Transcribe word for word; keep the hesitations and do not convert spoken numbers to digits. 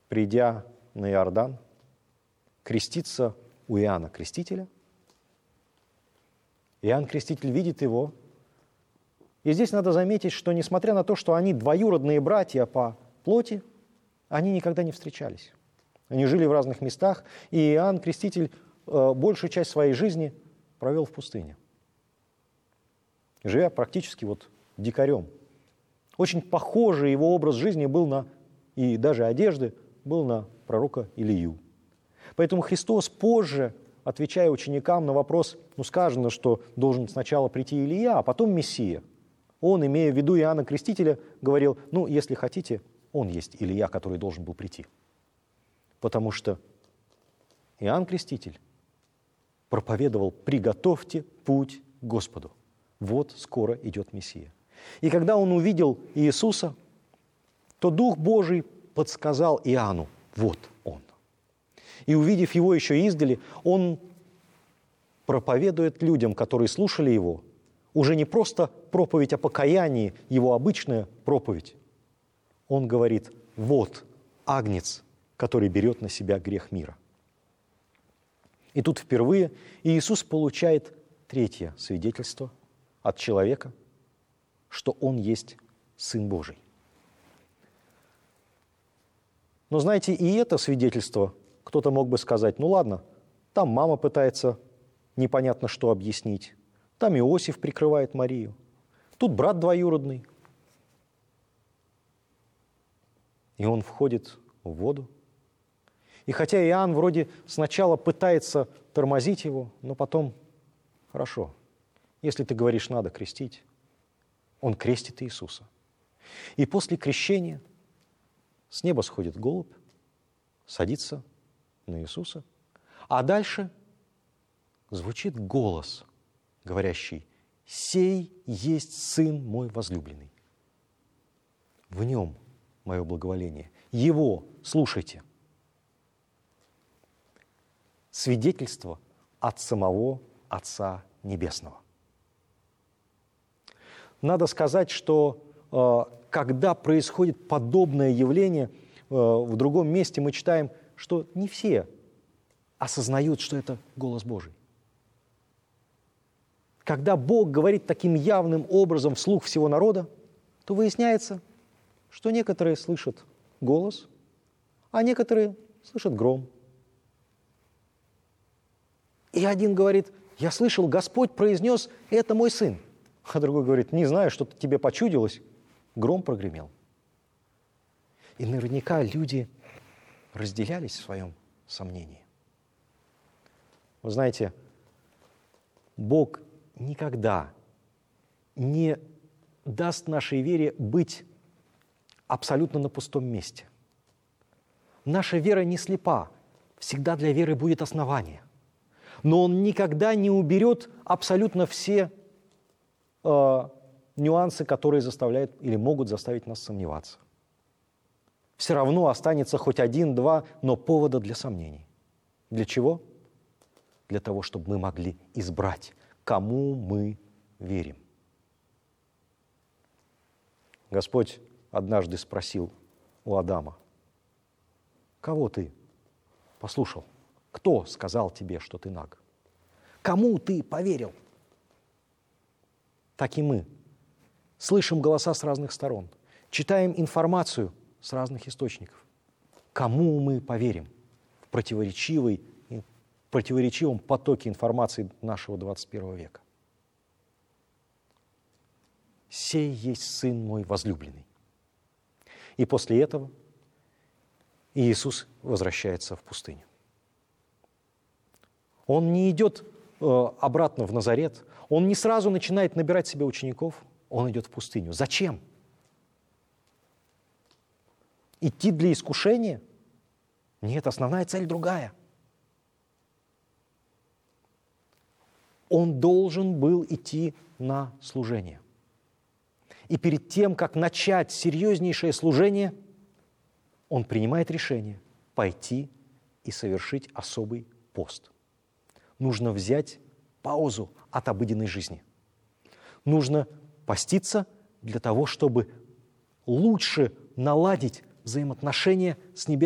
придя на Иордан, креститься у Иоанна Крестителя. Иоанн Креститель видит его. И здесь надо заметить, что несмотря на то, что они двоюродные братья по плоти, они никогда не встречались. Они жили в разных местах, и Иоанн Креститель э, большую часть своей жизни провел в пустыне, живя практически вот дикарем. Очень похожий его образ жизни был на, и даже одежды, был на пророка Илию. Поэтому Христос позже, отвечая ученикам на вопрос, ну сказано, что должен сначала прийти Илия, а потом Мессия, он, имея в виду Иоанна Крестителя, говорил, ну, если хотите, он есть Илия, который должен был прийти. Потому что Иоанн Креститель проповедовал: «Приготовьте путь к Господу, вот скоро идет Мессия». И когда он увидел Иисуса, то Дух Божий подсказал Иоанну: вот он. И увидев его еще издали, он проповедует людям, которые слушали его, уже не просто проповедь о покаянии, его обычная проповедь. Он говорит: вот агнец, который берет на себя грех мира. И тут впервые Иисус получает третье свидетельство от человека, что Он есть Сын Божий. Но знаете, и это свидетельство, кто-то мог бы сказать, ну ладно, там мама пытается непонятно что объяснить, там Иосиф прикрывает Марию, тут брат двоюродный. И он входит в воду. И хотя Иоанн вроде сначала пытается тормозить его, но потом, хорошо, если ты говоришь, надо крестить, он крестит Иисуса. И после крещения с неба сходит голубь, садится на Иисуса, а дальше звучит голос, говорящий: «Сей есть Сын мой возлюбленный. В нем мое благоволение. Его слушайте». Свидетельство от самого Отца Небесного. Надо сказать, что э, когда происходит подобное явление, э, в другом месте мы читаем, что не все осознают, что это голос Божий. Когда Бог говорит таким явным образом вслух всего народа, то выясняется, что некоторые слышат голос, а некоторые слышат гром. И один говорит: я слышал, Господь произнес: это мой сын. А другой говорит: не знаю, что-то тебе почудилось. Гром прогремел. И наверняка люди разделялись в своем сомнении. Вы знаете, Бог никогда не даст нашей вере быть абсолютно на пустом месте. Наша вера не слепа. Всегда для веры будет основание. Но Он никогда не уберет абсолютно все э, нюансы, которые заставляют или могут заставить нас сомневаться. Все равно останется хоть один-два, но повода для сомнений. Для чего? Для того, чтобы мы могли избрать, кому мы верим. Господь однажды спросил у Адама: «Кого ты послушал? Кто сказал тебе, что ты наг? Кому ты поверил?» Так и мы слышим голоса с разных сторон, читаем информацию с разных источников. Кому мы поверим в противоречивой, противоречивом потоке информации нашего двадцать первого века? «Сей есть Сын мой возлюбленный». И после этого Иисус возвращается в пустыню. Он не идет э, обратно в Назарет, он не сразу начинает набирать себе учеников, он идет в пустыню. Зачем? Идти для искушения? Нет, основная цель другая. Он должен был идти на служение. И перед тем, как начать серьезнейшее служение, он принимает решение пойти и совершить особый пост. Нужно взять паузу от обыденной жизни. Нужно поститься для того, чтобы лучше наладить взаимоотношения с небесным